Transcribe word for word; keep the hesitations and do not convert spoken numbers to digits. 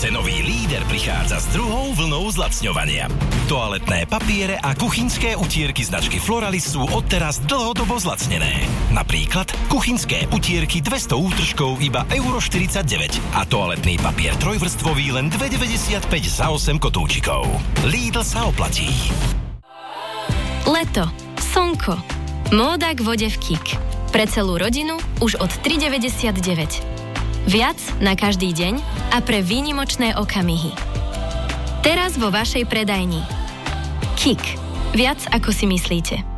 Cenový líder prichádza s druhou vlnou zlacňovania. Toaletné papiere a kuchynské utierky značky Floralis sú odteraz dlhodobo zlacnené. Napríklad kuchynské utierky dvesto útržkov iba euro štyridsaťdeväť a toaletný papier trojvrstvový len dva deväťdesiatpäť za osem kotúčikov. Lidl sa oplatí. Leto, slnko, móda k vode v Kik. Pre celú rodinu už od tri deväťdesiatdeväť. Viac na každý deň a pre výnimočné okamihy. Teraz vo vašej predajni. Kik. Viac ako si myslíte.